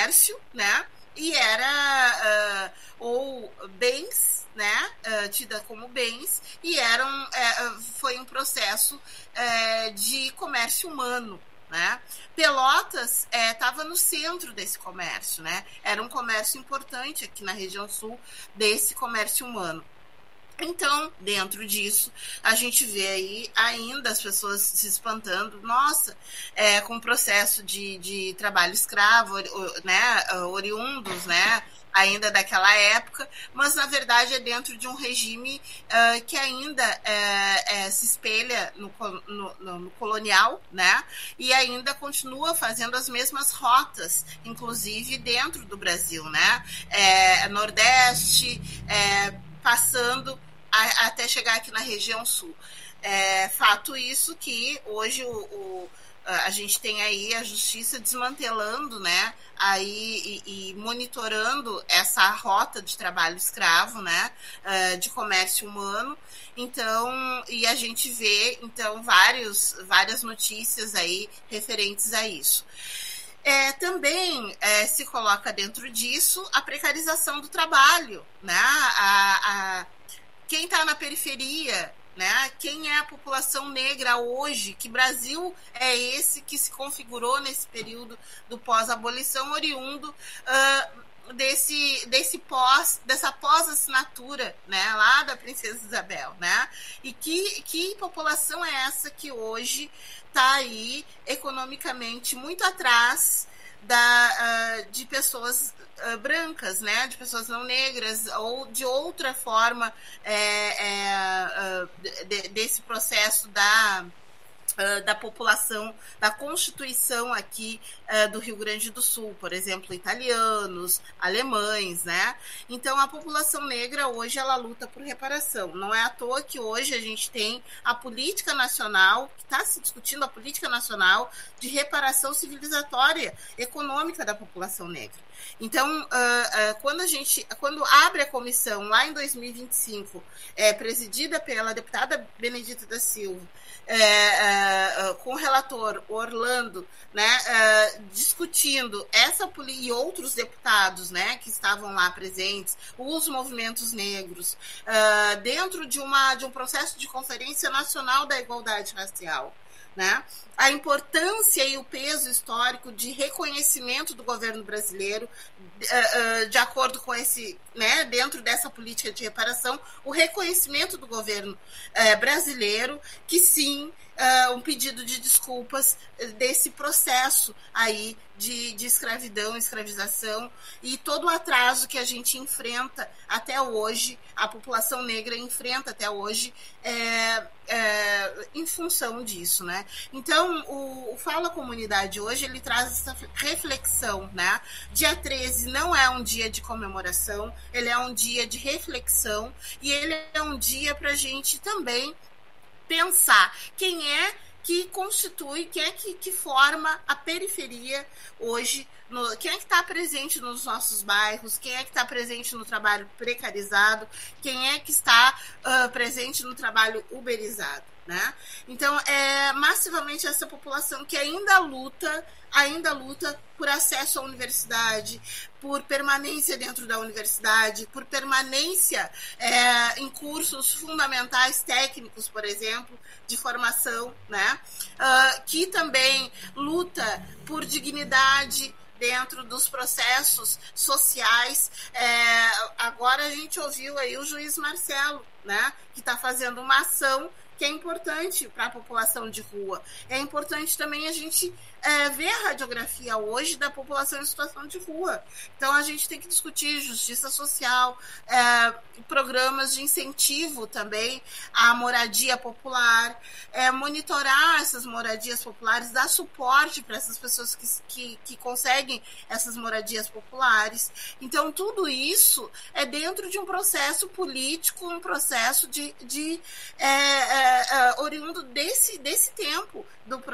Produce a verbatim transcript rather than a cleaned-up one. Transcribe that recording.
comércio, né? E era uh, ou bens, né, uh, tida como bens, e eram, uh, foi um processo uh, de comércio humano, né? Pelotas estava uh, no centro desse comércio, né? Era um comércio importante aqui na região sul desse comércio humano. Então, dentro disso, a gente vê aí ainda as pessoas se espantando, nossa, é, com o processo de, de trabalho escravo, né, oriundos, né, ainda daquela época, mas na verdade é dentro de um regime uh, que ainda uh, uh, se espelha no, no, no colonial, né, e ainda continua fazendo as mesmas rotas, inclusive dentro do Brasil, né, é, Nordeste, é, passando a, até chegar aqui na região sul. É, fato isso que hoje o, o, a gente tem aí a justiça desmantelando, né, aí, e, e monitorando essa rota de trabalho escravo, né, de comércio humano. Então, e a gente vê, então, vários, várias notícias aí referentes a isso. É, também é, se coloca dentro disso a precarização do trabalho, né? A, a, quem está na periferia, né? Quem é a população negra hoje? Que Brasil é esse que se configurou nesse período do pós-abolição, oriundo uh, desse, desse pós, dessa pós-assinatura, né? Lá da Princesa Isabel, né? E que, que população é essa que hoje está aí economicamente muito atrás da, uh, de pessoas uh, brancas, né, de pessoas não negras, ou de outra forma é, é, uh, de, desse processo da, uh, da população, da constituição aqui uh, do Rio Grande do Sul, por exemplo, italianos, alemães, né? Então a população negra hoje ela luta por reparação. Não é à toa que hoje a gente tem a política nacional, que está se discutindo a política nacional de reparação civilizatória econômica da população negra. Então, uh, uh, quando a gente, quando abre a comissão lá em dois mil e vinte e cinco, é, presidida pela deputada Benedita da Silva, é, uh, uh, com o relator Orlando, né, uh, discutindo essa e outros deputados, né, que estavam lá presentes, os movimentos negros, uh, dentro de, uma, de um processo de Conferência Nacional da Igualdade Racial, né? A importância e o peso histórico de reconhecimento do governo brasileiro, uh, uh, de acordo com esse, né, dentro dessa política de reparação, o reconhecimento do governo uh, brasileiro, que sim, uh, um pedido de desculpas desse processo aí de, de escravidão, escravização e todo o atraso que a gente enfrenta até hoje, a população negra enfrenta até hoje, é, é, em função disso, né? Então, o, o Fala Comunidade hoje, ele traz essa reflexão, né? Dia treze não é um dia de comemoração, ele é um dia de reflexão e ele é um dia para a gente também pensar quem é que constitui, quem é que, que forma a periferia hoje, no, quem é que está presente nos nossos bairros, quem é que está presente no trabalho precarizado, quem é que está uh, presente no trabalho uberizado, né? Então, é massivamente essa população que ainda luta, ainda luta por acesso à universidade, por permanência dentro da universidade, por permanência é, em cursos fundamentais técnicos, por exemplo, de formação, né? Uh, que também luta por dignidade dentro dos processos sociais. É, agora a gente ouviu aí o juiz Marcelo, né, que está fazendo uma ação que é importante para a população de rua. É importante também a gente é, ver a radiografia hoje da população em situação de rua. Então, a gente tem que discutir justiça social, é, programas de incentivo também à moradia popular, é, monitorar essas moradias populares, dar suporte para essas pessoas que, que, que conseguem essas moradias populares. Então, tudo isso é dentro de um processo político, um processo de, de é, é, é, oriundo desse, desse tempo, do